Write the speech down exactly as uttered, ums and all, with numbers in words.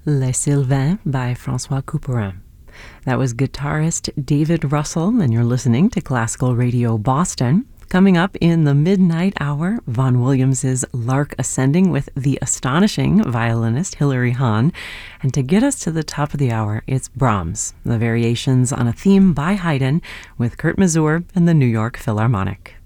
Les Sylvains by François Couperin. That was guitarist David Russell, and you're listening to Classical Radio Boston. Coming up in the midnight hour, Vaughan Williams' Lark Ascending with the astonishing violinist Hilary Hahn. And to get us to the top of the hour, it's Brahms, the variations on a theme by Haydn with Kurt Masur and the New York Philharmonic.